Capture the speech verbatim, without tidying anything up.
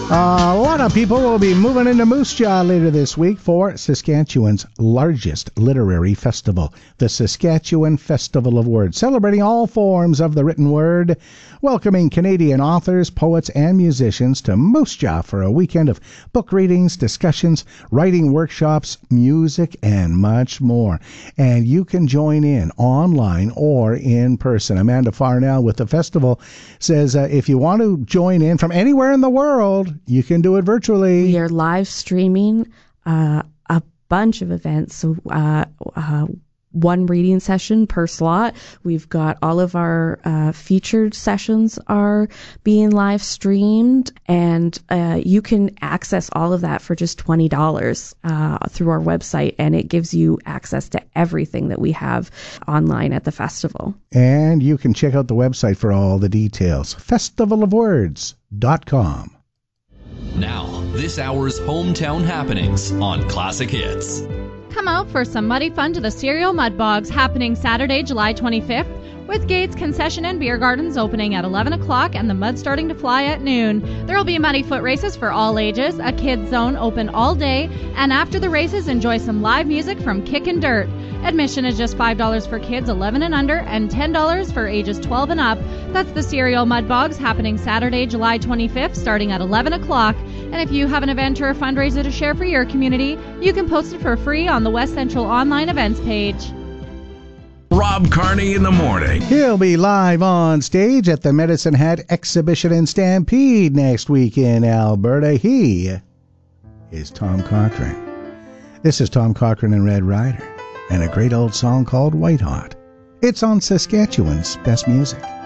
Uh, a lot of people will be moving into Moose Jaw later this week for Saskatchewan's largest literary festival, the Saskatchewan Festival of Words, celebrating all forms of the written word, welcoming Canadian authors, poets, and musicians to Moose Jaw for a weekend of book readings, discussions, writing workshops, music, and much more. And you can join in online or in person. Amanda Farnell with the festival says uh, if you want to join in from anywhere in the world, you can do it virtually. We are live streaming uh, a bunch of events. So uh, uh, one reading session per slot. We've got all of our uh, featured sessions are being live streamed, and uh, you can access all of that for just twenty dollars uh, through our website, and it gives you access to everything that we have online at the festival. And you can check out the website for all the details, festival of words dot com. Now, this hour's hometown happenings on Classic Hits. Come out for some muddy fun to the Cereal Mud Bogs, happening Saturday, July twenty-fifth, with Gates Concession and Beer Gardens opening at eleven o'clock and the mud starting to fly at noon. There will be muddy foot races for all ages, a kids zone open all day, and after the races, enjoy some live music from Kickin' Dirt. Admission is just five dollars for kids eleven and under and ten dollars for ages twelve and up. That's the Cereal Mud Bogs, happening Saturday, July twenty-fifth, starting at eleven o'clock. And if you have an event or a fundraiser to share for your community, you can post it for free on the West Central online events page. Rob Carney in the morning. He'll be live on stage at the Medicine Hat Exhibition and Stampede next week in Alberta. He is Tom Cochrane. This is Tom Cochrane and Red Rider, and a great old song called White Hot. It's on Saskatchewan's Best Music.